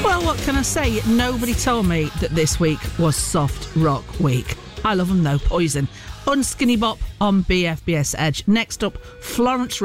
Well, what can I say? Nobody told me that this week was Soft Rock Week. I love them though. Poison. Unskinny Bop on BFBS Edge. Next up, Florence